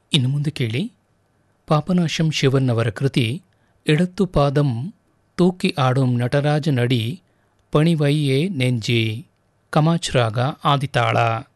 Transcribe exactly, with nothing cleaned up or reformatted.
ಇನ್ನು ಮುಂದೆ ಕೇಳಿ ಪಾಪನಾಶಂ ಶಿವನ್ ಅವರ ಕೃತಿ ಎಡತ್ತು ಪಾದಂ ತೂಕಿ ಆಡುಂ ನಟರಾಜ ನಡಿ ಪಣಿವೈಯೇ ನೆಂಜಿ ಕಮಾಚ್ ರಾಗ ಆದಿತಾಳ.